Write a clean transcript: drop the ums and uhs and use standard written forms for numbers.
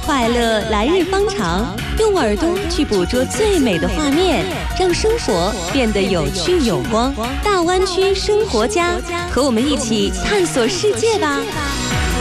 快乐来日方长，用耳朵去捕捉最美的画面，让生活变得有趣有光。大湾区生活家，和我们一起探索世界吧。